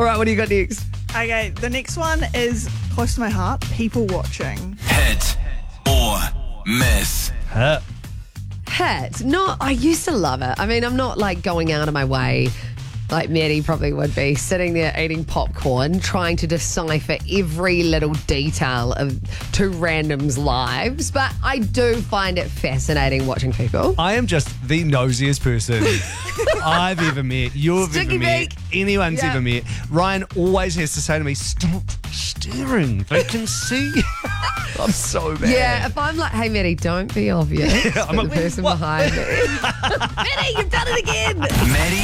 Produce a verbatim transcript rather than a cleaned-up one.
All right, what do you got next? Okay, the next one is close to my heart. People watching. Hit or miss. Hit. Hit. No, I used to love it. I mean, I'm not like going out of my way like Maddie probably would be, sitting there eating popcorn, trying to decipher every little detail of two randoms' lives. But I do find it fascinating watching people. I am just the nosiest person I've ever met. You've Sticky ever met. beak. Anyone's Yeah. ever met. Ryan always has to say to me, stop staring. They can see. I'm so bad. Yeah, if I'm like, hey, Maddie, don't be obvious. I'm but like, the person what? behind me. Maddie, you've done it again. Maddie